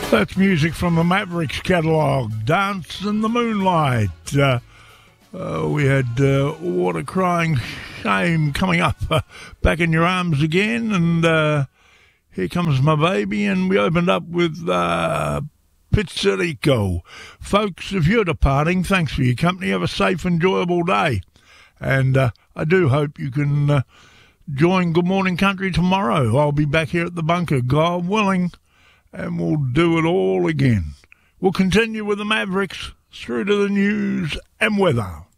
That's music from the Mavericks catalogue, Dance in the Moonlight. We had What a Crying Shame coming up, Back in Your Arms Again, and Here Comes My Baby, and we opened up with Pizzerico. Folks, if you're departing, thanks for your company. Have a safe, enjoyable day. And I do hope you can join Good Morning Country tomorrow. I'll be back here at the bunker, God willing, and we'll do it all again. We'll continue with the Mavericks through to the news and weather.